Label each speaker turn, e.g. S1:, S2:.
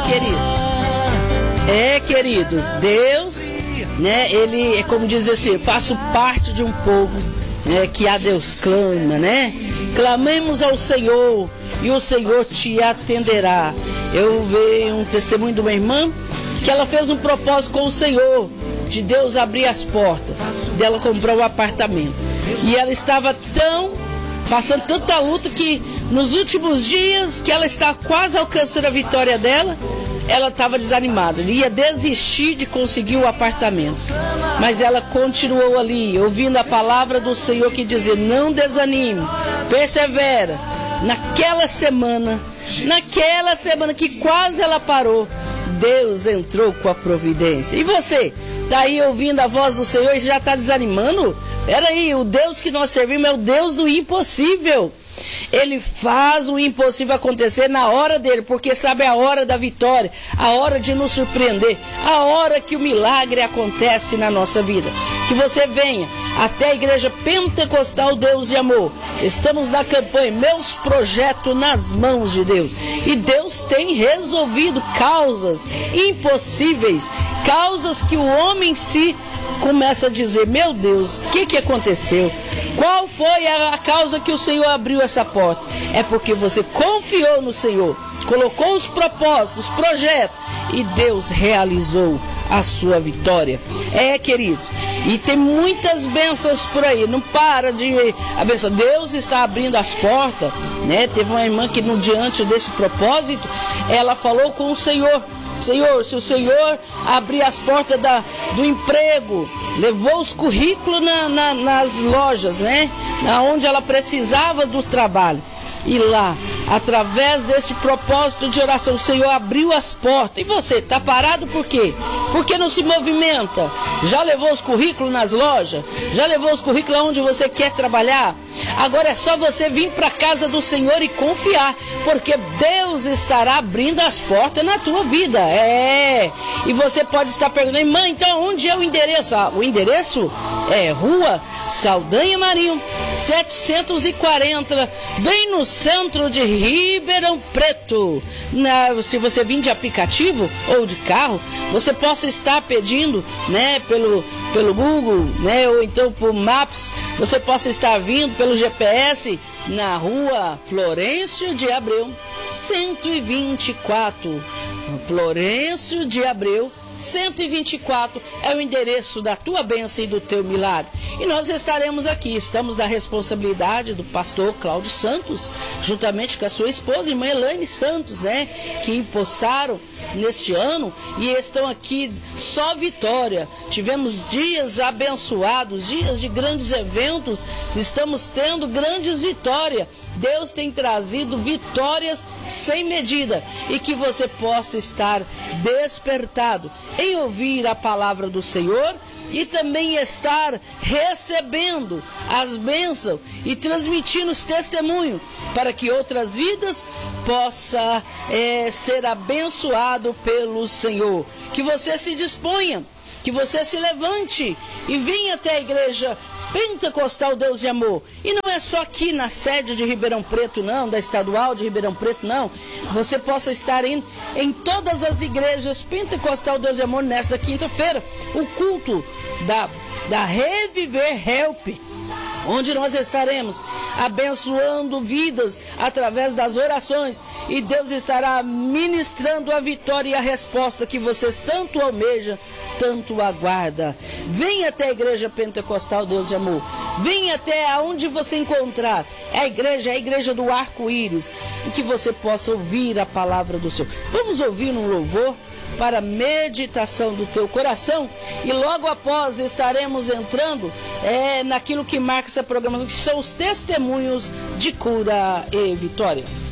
S1: queridos, Deus, né, ele é como diz assim, faço parte de um povo, né, que a Deus clama, né? Clamemos ao Senhor e o Senhor te atenderá. Eu vi um testemunho de uma irmã que ela fez um propósito com o Senhor, de Deus abrir as portas, dela comprar um apartamento. E ela estava passando tanta luta que nos últimos dias que ela está quase alcançando a vitória dela, ela estava desanimada, ia desistir de conseguir o apartamento. Mas ela continuou ali, ouvindo a palavra do Senhor que dizia, não desanime, persevera. Naquela semana que quase ela parou, Deus entrou com a providência. E você, está aí ouvindo a voz do Senhor e já está desanimando? Peraí, o Deus que nós servimos é o Deus do impossível. Ele faz o impossível acontecer na hora dele, porque sabe a hora da vitória, a hora de nos surpreender, a hora que o milagre acontece na nossa vida. Que você venha até a Igreja Pentecostal Deus e Amor. Estamos na campanha Meus Projetos nas Mãos de Deus. E Deus tem resolvido causas impossíveis, causas que o homem se começa a dizer, meu Deus, o que aconteceu? Qual foi a causa que o Senhor abriu essa porta? É porque você confiou no Senhor, colocou os propósitos, os projetos, e Deus realizou a sua vitória. Queridos, e tem muitas bênçãos por aí, não para de abençoar. Deus está abrindo as portas, né? Teve uma irmã que diante desse propósito, ela falou com o Senhor, Senhor, se o Senhor abrir as portas do emprego, levou os currículos nas lojas, né? Onde ela precisava do trabalho. E lá, através desse propósito de oração, o Senhor abriu as portas. E você, está parado por quê? Porque não se movimenta? Já levou os currículos nas lojas? Já levou os currículos onde você quer trabalhar? Agora é só você vir para a casa do Senhor e confiar, porque Deus estará abrindo as portas na tua vida. E você pode estar perguntando, mãe, então onde é o endereço? O endereço é Rua Saldanha Marinho, 740, bem no centro de Ribeirão Preto. Se você vir de aplicativo ou de carro, você possa estar pedindo, né, pelo Google, né, ou então por Maps, você possa estar vindo pelo GPS na Rua Florencio de Abreu, 124. Florencio de Abreu, 124 é o endereço da tua bênção e do teu milagre. E nós estaremos aqui, estamos na responsabilidade do pastor Cláudio Santos, juntamente com a sua esposa, irmã Elaine Santos, né, que empossaram neste ano e estão aqui só vitória. Tivemos dias abençoados, dias de grandes eventos, estamos tendo grandes vitórias. Deus tem trazido vitórias sem medida e que você possa estar despertado em ouvir a palavra do Senhor e também estar recebendo as bênçãos e transmitindo os testemunhos para que outras vidas possam ser abençoado pelo Senhor. Que você se disponha, que você se levante e venha até a Igreja Pentecostal Deus e Amor. E não é só aqui na sede de Ribeirão Preto, não, da Estadual de Ribeirão Preto, não. Você possa estar em todas as igrejas Pentecostal Deus e Amor nesta quinta-feira. O culto da Reviver Help, onde nós estaremos abençoando vidas através das orações, e Deus estará ministrando a vitória e a resposta que vocês tanto almejam, tanto aguarda. Venha até a Igreja Pentecostal Deus e Amor, venha até aonde você encontrar a igreja do arco-íris, e que você possa ouvir a palavra do Senhor. Vamos ouvir um louvor para a meditação do teu coração, e logo após estaremos entrando naquilo que marca essa programação, que são os testemunhos de cura e vitória.